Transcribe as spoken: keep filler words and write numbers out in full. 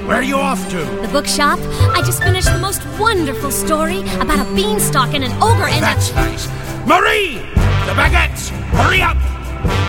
Where are you off to? The bookshop. I just finished the most wonderful story about a beanstalk and an ogre and That's a... nice. Marie! The baguettes! Hurry up!